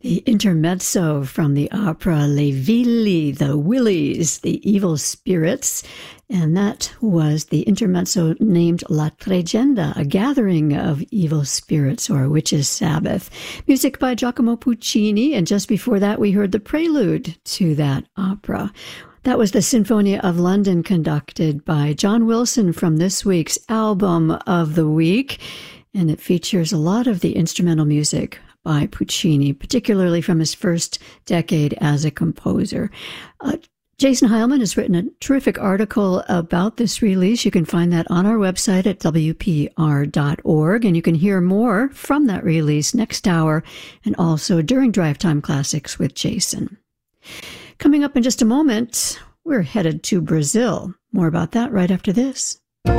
The intermezzo from the opera Les Villi, the Willies, the evil spirits. And that was the intermezzo named La Tregenda, a gathering of evil spirits or witches' Sabbath. Music by Giacomo Puccini, and just before that we heard the prelude to that opera. That was the Sinfonia of London, conducted by John Wilson from this week's Album of the Week. And it features a lot of the instrumental music by Puccini, particularly from his first decade as a composer. Jason Heilman has written a terrific article about this release. You can find that on our website at WPR.org, and you can hear more from that release next hour and also during Drive Time Classics with Jason. Coming up in just a moment, we're headed to Brazil. More about that right after this.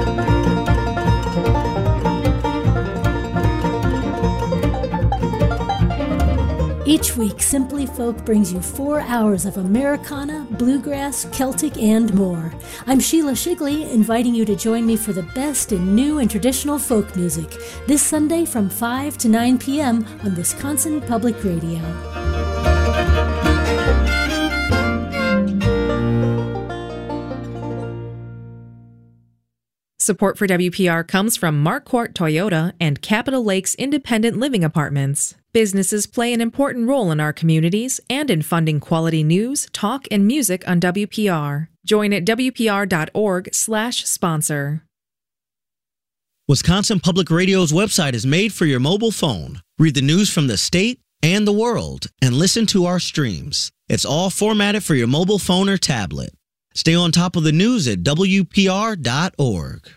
Each week, Simply Folk brings you 4 hours of Americana, bluegrass, Celtic, and more. I'm Sheila Shigley, inviting you to join me for the best in new and traditional folk music this Sunday from 5 to 9 p.m. on Wisconsin Public Radio. Support for WPR comes from Marquardt Toyota and Capitol Lakes Independent Living Apartments. Businesses play an important role in our communities and in funding quality news, talk, and music on WPR. Join at WPR.org/sponsor. Wisconsin Public Radio's website is made for your mobile phone. Read the news from the state and the world and listen to our streams. It's all formatted for your mobile phone or tablet. Stay on top of the news at WPR.org.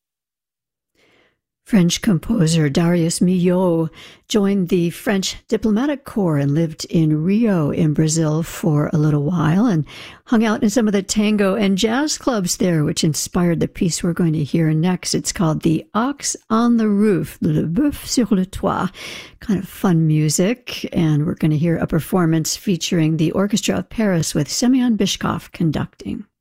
French composer Darius Milhaud joined the French Diplomatic Corps and lived in Rio in Brazil for a little while and hung out in some of the tango and jazz clubs there, which inspired the piece we're going to hear next. It's called The Ox on the Roof, Le Bœuf sur le Toit. Kind of fun music, and we're going to hear a performance featuring the Orchestra of Paris with Semyon Bishkov conducting.